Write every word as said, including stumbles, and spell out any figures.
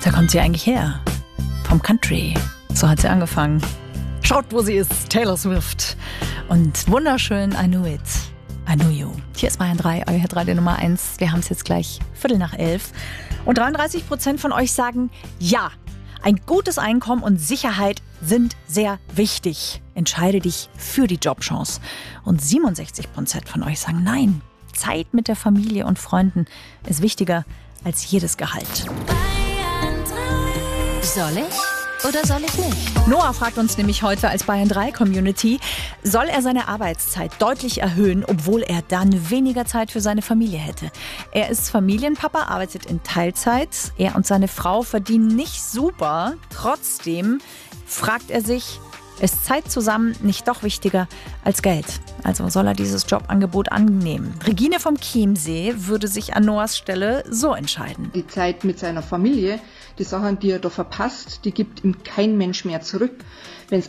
Da kommt sie eigentlich her. Vom Country. So hat sie angefangen. Schaut, wo sie ist. Taylor Swift. Und wunderschön, I Knew It. I Knew You. Hier ist Bayern drei, euer Hitradio Nummer eins. Wir haben es jetzt gleich Viertel nach elf. Und dreiunddreißig Prozent von euch sagen ja. Ein gutes Einkommen und Sicherheit sind sehr wichtig. Entscheide dich für die Jobchance. Und siebenundsechzig Prozent von euch sagen nein. Zeit mit der Familie und Freunden ist wichtiger als jedes Gehalt. Soll ich oder soll ich nicht? Noah fragt uns nämlich heute als Bayern drei Community, soll er seine Arbeitszeit deutlich erhöhen, obwohl er dann weniger Zeit für seine Familie hätte? Er ist Familienpapa, arbeitet in Teilzeit. Er und seine Frau verdienen nicht super. Trotzdem fragt er sich, ist Zeit zusammen nicht doch wichtiger als Geld? Also soll er dieses Jobangebot annehmen? Regine vom Chiemsee würde sich an Noahs Stelle so entscheiden. Die Zeit mit seiner Familie, die Sachen, die er da verpasst, die gibt ihm kein Mensch mehr zurück. Wenn es